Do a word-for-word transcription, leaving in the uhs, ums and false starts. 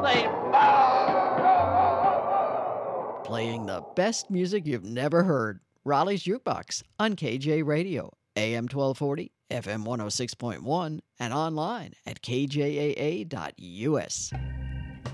play ball. Playing the best music you've never heard. Raleigh's Jukebox on K J Radio, A M twelve forty, F M one oh six point one, and online at K J A A dot U S.